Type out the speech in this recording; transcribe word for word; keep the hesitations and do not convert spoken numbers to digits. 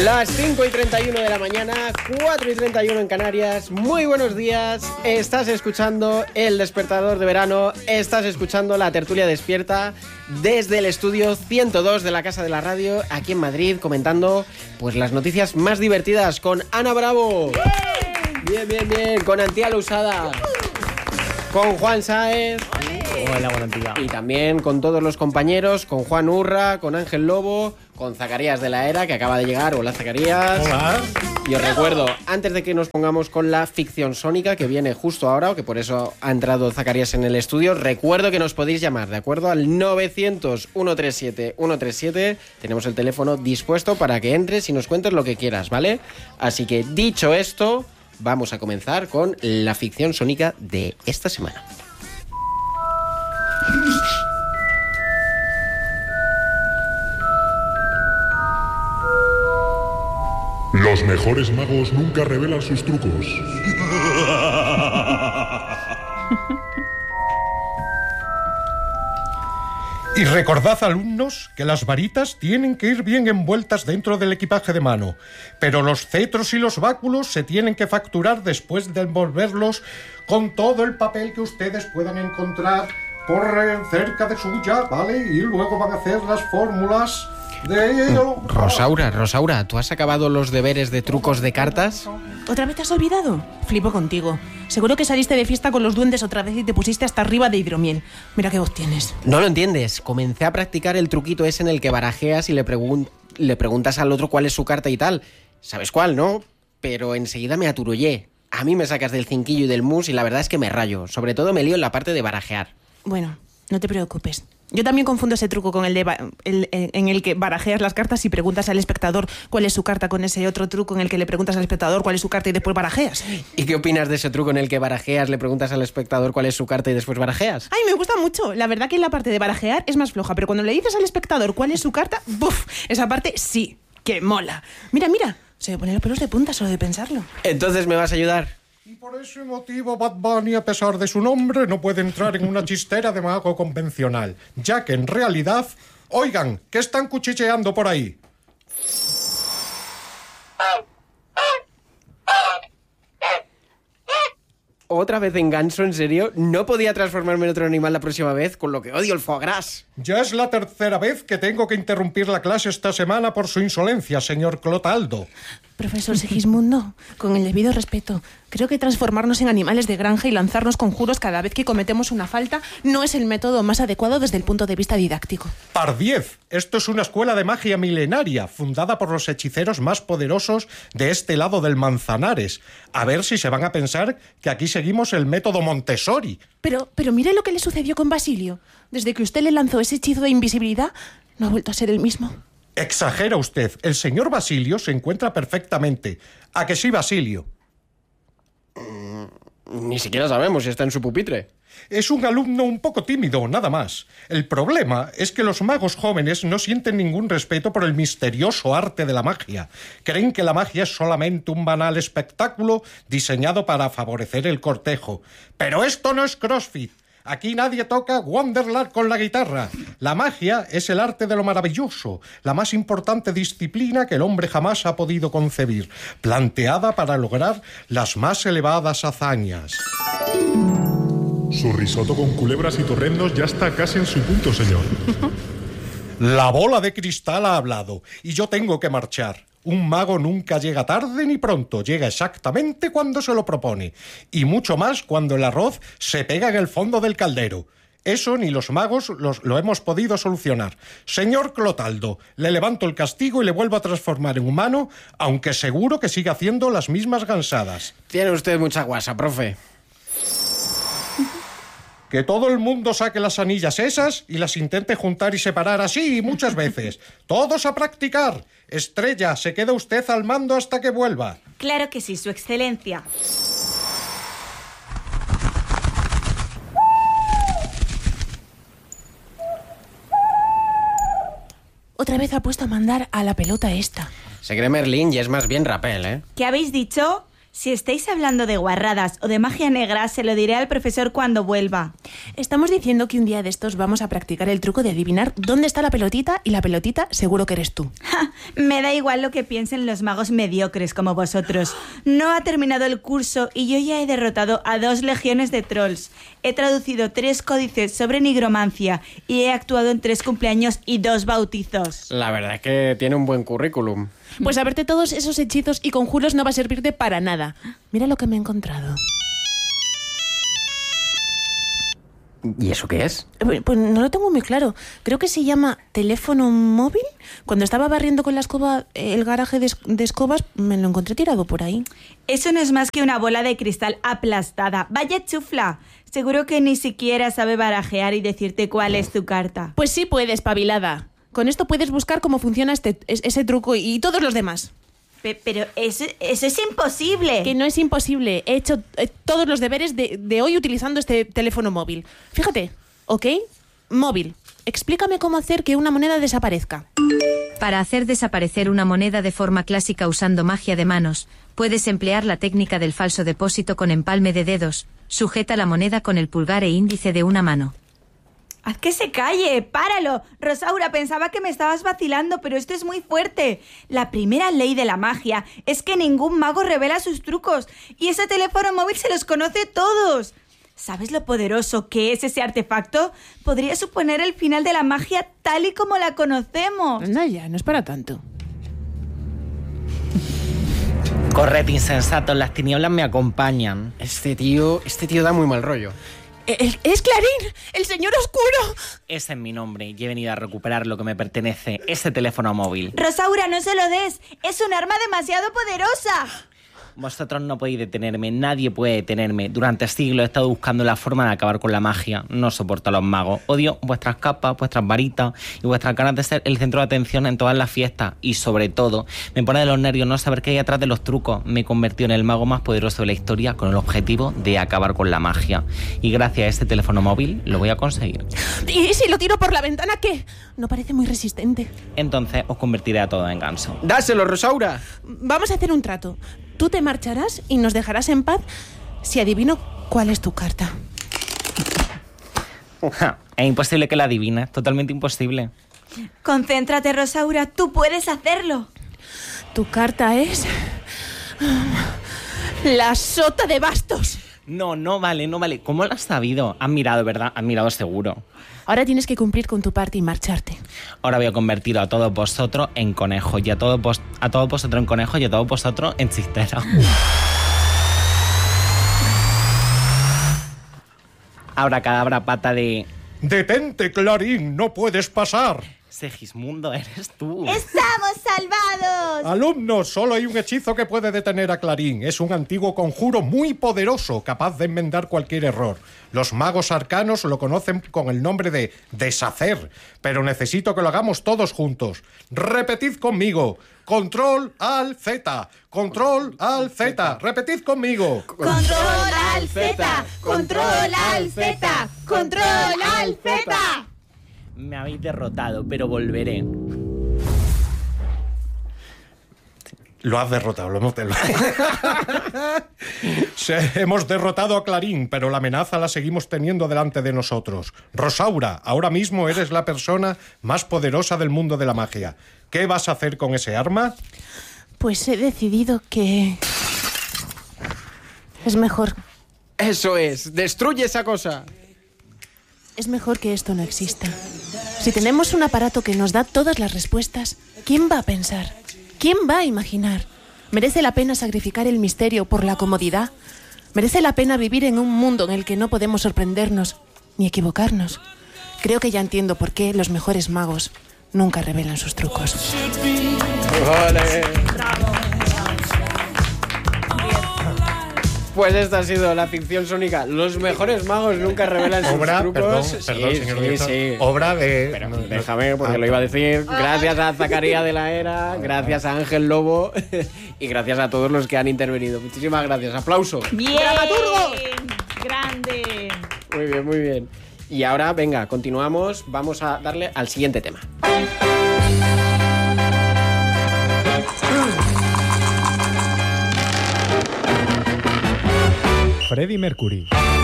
Las cinco y treinta y uno de la mañana, cuatro y treinta y uno en Canarias. Muy buenos días, estás escuchando El Despertador de Verano, estás escuchando La Tertulia Despierta desde el estudio ciento dos de la Casa de la Radio, aquí en Madrid, comentando pues las noticias más divertidas con Ana Bravo. Bien, bien, bien, con Antía Lousada, con Juan Sáez. Hola, buena tía. Y también con todos los compañeros, con Juan Urra, con Ángel Lobo, con Zacarías de la Era, que acaba de llegar. Hola, Zacarías. Hola. Y os recuerdo, antes de que nos pongamos con la ficción sónica, que viene justo ahora, o que por eso ha entrado Zacarías en el estudio, recuerdo que nos podéis llamar, ¿de acuerdo? Al novecientos, ciento treinta y siete, ciento treinta y siete. Tenemos el teléfono dispuesto para que entres y nos cuentes lo que quieras, ¿vale? Así que, dicho esto, vamos a comenzar con la ficción sónica de esta semana. Los mejores magos nunca revelan sus trucos. Y recordad, alumnos, que las varitas tienen que ir bien envueltas dentro del equipaje de mano, pero los cetros y los báculos se tienen que facturar después de envolverlos con todo el papel que ustedes puedan encontrar por eh, cerca de suya, ¿vale? Y luego van a hacer las fórmulas de... Rosaura, Rosaura, ¿tú has acabado los deberes de trucos de cartas? ¿Otra vez te has olvidado? Flipo contigo. Seguro que saliste de fiesta con los duendes otra vez y te pusiste hasta arriba de hidromiel. Mira qué voz tienes. No lo entiendes. Comencé a practicar el truquito ese en el que barajeas y le, pregun- le preguntas al otro cuál es su carta y tal. ¿Sabes cuál, no? Pero enseguida me aturullé. A mí me sacas del cinquillo y del mus y la verdad es que me rayo. Sobre todo me lío en la parte de barajear. Bueno, no te preocupes. Yo también confundo ese truco con el de ba- el, el, en el que barajeas las cartas y preguntas al espectador cuál es su carta, con ese otro truco en el que le preguntas al espectador cuál es su carta y después barajeas. ¿Y qué opinas de ese truco en el que barajeas, le preguntas al espectador cuál es su carta y después barajeas? Ay, me gusta mucho. La verdad que la parte de barajear es más floja, pero cuando le dices al espectador cuál es su carta, ¡buf! Esa parte sí, que mola. Mira, mira, se me ponen los pelos de punta solo de pensarlo. Entonces, ¿me vas a ayudar? Y por ese motivo Bad Bunny, a pesar de su nombre, no puede entrar en una chistera de mago convencional, ya que en realidad... Oigan, ¿qué están cuchicheando por ahí? ¿Otra vez en ganso, en serio? ¿No podía transformarme en otro animal la próxima vez? Con lo que odio el foie gras. Ya es la tercera vez que tengo que interrumpir la clase esta semana por su insolencia, señor Clotaldo. Profesor Segismundo, con el debido respeto, creo que transformarnos en animales de granja y lanzarnos conjuros cada vez que cometemos una falta no es el método más adecuado desde el punto de vista didáctico. Pardiez, esto es una escuela de magia milenaria, fundada por los hechiceros más poderosos de este lado del Manzanares. A ver si se van a pensar que aquí seguimos el método Montessori. Pero, pero mire lo que le sucedió con Basilio. Desde que usted le lanzó ese hechizo de invisibilidad, no ha vuelto a ser el mismo. Exagera usted. El señor Basilio se encuentra perfectamente. ¿A que sí, Basilio? Mm, ni siquiera sabemos si está en su pupitre. Es un alumno un poco tímido, nada más. El problema es que los magos jóvenes no sienten ningún respeto por el misterioso arte de la magia. Creen que la magia es solamente un banal espectáculo diseñado para favorecer el cortejo. Pero esto no es CrossFit. Aquí nadie toca Wonderland con la guitarra. La magia es el arte de lo maravilloso, la más importante disciplina que el hombre jamás ha podido concebir, planteada para lograr las más elevadas hazañas. Su risotto con culebras y torrendos ya está casi en su punto, señor. La bola de cristal ha hablado y yo tengo que marchar. Un mago nunca llega tarde ni pronto, llega exactamente cuando se lo propone. Y mucho más cuando el arroz se pega en el fondo del caldero. Eso ni los magos los, lo hemos podido solucionar. Señor Clotaldo, le levanto el castigo y le vuelvo a transformar en humano, aunque seguro que sigue haciendo las mismas gansadas. Tiene usted mucha guasa, profe. Que todo el mundo saque las anillas esas y las intente juntar y separar así muchas veces. ¡Todos a practicar! Estrella, se queda usted al mando hasta que vuelva. Claro que sí, su excelencia. Otra vez ha puesto a mandar a la pelota esta. Se cree Merlín y es más bien Rapel, ¿eh? ¿Qué habéis dicho? Si estáis hablando de guarradas o de magia negra, se lo diré al profesor cuando vuelva. Estamos diciendo que un día de estos vamos a practicar el truco de adivinar dónde está la pelotita y la pelotita seguro que eres tú. Ja, me da igual lo que piensen los magos mediocres como vosotros. No ha terminado el curso y yo ya he derrotado a dos legiones de trolls. He traducido tres códices sobre nigromancia y he actuado en tres cumpleaños y dos bautizos. La verdad es que tiene un buen currículum. Pues saberte todos esos hechizos y conjuros no va a servirte para nada. Mira lo que me he encontrado. ¿Y eso qué es? Pues, pues no lo tengo muy claro. Creo que se llama teléfono móvil. Cuando estaba barriendo con la escoba el garaje de, es- de escobas, me lo encontré tirado por ahí. Eso no es más que una bola de cristal aplastada. ¡Vaya chufla! Seguro que ni siquiera sabe barajear y decirte cuál es tu carta. Pues sí puedes, espabilada. Con esto puedes buscar cómo funciona este, es- ese truco y todos los demás. Pe- pero eso, eso es imposible. Que no es imposible. He hecho eh, todos los deberes de, de hoy utilizando este teléfono móvil. Fíjate, ¿ok? Móvil. Explícame cómo hacer que una moneda desaparezca. Para hacer desaparecer una moneda de forma clásica usando magia de manos, puedes emplear la técnica del falso depósito con empalme de dedos. Sujeta la moneda con el pulgar e índice de una mano. ¡Haz que se calle! ¡Páralo! Rosaura, pensaba que me estabas vacilando, pero esto es muy fuerte. La primera ley de la magia es que ningún mago revela sus trucos. Y ese teléfono móvil se los conoce todos. ¿Sabes lo poderoso que es ese artefacto? Podría suponer el final de la magia tal y como la conocemos. Anda ya, no es para tanto. Corred, insensatos, las tinieblas me acompañan. Este tío, este tío da muy mal rollo. ¡Es, es Clarín! ¡El señor oscuro! Ese es mi nombre y he venido a recuperar lo que me pertenece, ese teléfono móvil. Rosaura, no se lo des. Es un arma demasiado poderosa. Vosotros no podéis detenerme, nadie puede detenerme. Durante siglos he estado buscando la forma de acabar con la magia. No soporto a los magos. Odio vuestras capas, vuestras varitas y vuestras ganas de ser el centro de atención en todas las fiestas. Y sobre todo, me pone de los nervios no saber qué hay atrás de los trucos. Me he convertido en el mago más poderoso de la historia con el objetivo de acabar con la magia. Y gracias a este teléfono móvil lo voy a conseguir. ¿Y si lo tiro por la ventana qué? No parece muy resistente. Entonces os convertiré a todos en ganso. ¡Dáselo, Rosaura! Vamos a hacer un trato. Tú te marcharás y nos dejarás en paz si adivino cuál es tu carta. Ja, es imposible que la adivines, totalmente imposible. Concéntrate, Rosaura. Tú puedes hacerlo. Tu carta es... la sota de bastos. No, no vale, no vale. ¿Cómo lo has sabido? Has mirado, ¿verdad? Has mirado seguro. Ahora tienes que cumplir con tu parte y marcharte. Ahora voy a convertir a todos vosotros en conejos y a todos, vos, a todos vosotros en conejos y a todos vosotros en chisteros. Ahora cadabra pata de... ¡Detente, Clarín! ¡No puedes pasar! Segismundo, eres tú. ¡Estamos salvados! Alumnos, solo hay un hechizo que puede detener a Clarín. Es un antiguo conjuro muy poderoso, capaz de enmendar cualquier error. Los magos arcanos lo conocen con el nombre de deshacer, pero necesito que lo hagamos todos juntos. Repetid conmigo. Control al Z. Control al Z. Repetid conmigo. ¡Control al Z! ¡Control al Z! ¡Control al Z! Me habéis derrotado, pero volveré. Lo has derrotado, lo hemos derrotado. Se- hemos derrotado a Clarín, pero la amenaza la seguimos teniendo delante de nosotros. Rosaura, ahora mismo eres la persona más poderosa del mundo de la magia. ¿Qué vas a hacer con ese arma? Pues he decidido que... es mejor. Eso es, destruye esa cosa. Es mejor que esto no exista. Si tenemos un aparato que nos da todas las respuestas, ¿quién va a pensar? ¿Quién va a imaginar? ¿Merece la pena sacrificar el misterio por la comodidad? ¿Merece la pena vivir en un mundo en el que no podemos sorprendernos ni equivocarnos? Creo que ya entiendo por qué los mejores magos nunca revelan sus trucos. Vale. Pues esta ha sido la ficción sónica. Los mejores magos nunca revelan sus Obra, trucos. perdón, Sí, perdón, señor sí, director. sí. Obra de... Pero no, no. déjame, porque Ah, lo iba a decir. Gracias a Zacarías de la Era, gracias a Ángel Lobo y gracias a todos los que han intervenido. Muchísimas gracias. Aplauso. ¡Bien! ¡Dramaturgo! ¡Grande! Muy bien, muy bien. Y ahora, venga, continuamos. Vamos a darle al siguiente tema. Freddie Mercury.